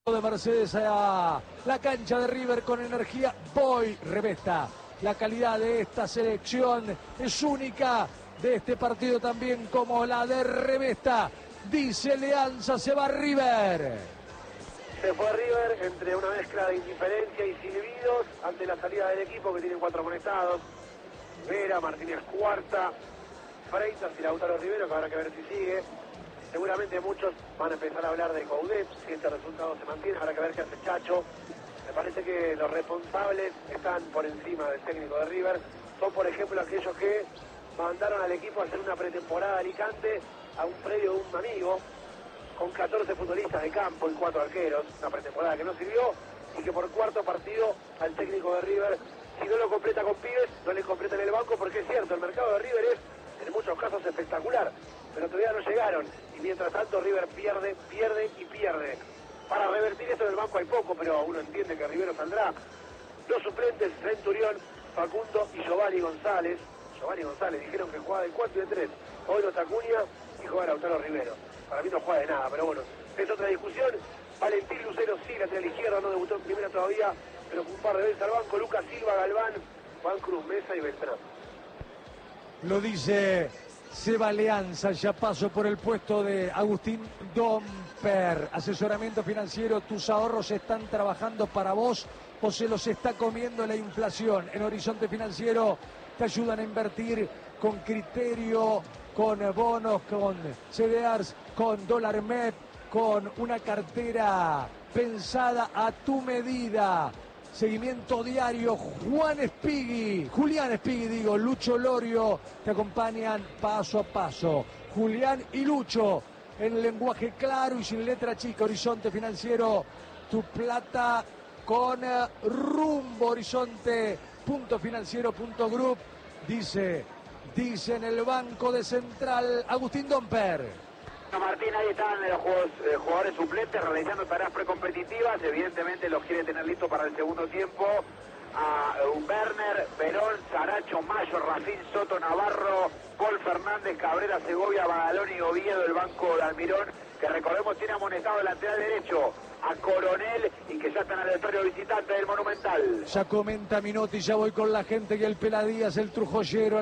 de Mercedes a la cancha de River con energía. Boy Revesta. La calidad de esta selección es única, de este partido también como la de Revesta. Dice Leanza, se va River. Se fue River entre una mezcla de indiferencia y silbidos ante la salida del equipo, que tienen 4 conectados. Vera, Martínez Cuarta, Freitas y Lautaro Rivero, que habrá que ver si sigue. Seguramente muchos van a empezar a hablar de Coudet, si este resultado se mantiene, habrá que ver qué hace Chacho. Me parece que los responsables están por encima del técnico de River. Son, por ejemplo, aquellos que mandaron al equipo a hacer una pretemporada a Alicante a un predio de un amigo, con 14 futbolistas de campo y 4 arqueros, una pretemporada que no sirvió, y que por cuarto partido al técnico de River, si no lo completa con pibes, no le completa en el banco, porque es cierto, el mercado de River es en muchos casos espectacular, pero todavía no llegaron, y mientras tanto River pierde y pierde. Para revertir eso en el banco hay poco, pero uno entiende que Rivero saldrá. Los suplentes, Centurión, Facundo y Giovanni González. Giovanni González dijeron que jugaba de 4 y de 3. Hoy los Acuña y juega Lautaro Rivero. Para mí no juega de nada, pero bueno, es otra discusión. Valentín Lucero sí, lateral izquierda, no debutó en primera todavía, pero un par de veces al banco. Lucas Silva, Galván, Juan Cruz Mesa y Beltrán. Lo dice Seba Leanza, ya paso por el puesto de Agustín Domper. Asesoramiento financiero, tus ahorros están trabajando para vos o se los está comiendo la inflación. En Horizonte Financiero te ayudan a invertir con criterio, con bonos, con CDRs, con dólar MEP, con una cartera pensada a tu medida. Seguimiento diario, Julián Espigui, Lucho Lorio, te acompañan paso a paso. Julián y Lucho, en lenguaje claro y sin letra chica. Horizonte Financiero, tu plata con rumbo. Horizonte.financiero.group, dice en el banco de Central, Agustín Domper. Martín, ahí están los jugadores suplentes realizando tareas precompetitivas. Evidentemente los quiere tener listos para el segundo tiempo. A Werner, Verón, Saracho, Mayo, Rafín, Soto, Navarro, Paul Fernández, Cabrera, Segovia, Badalón y Oviedo, el banco de Almirón, que recordemos tiene amonestado el lateral derecho a Coronel y que ya están al aleatorio visitante del Monumental. Ya comenta Minotti, ya voy con la gente y el Peladías, el Trujoyero.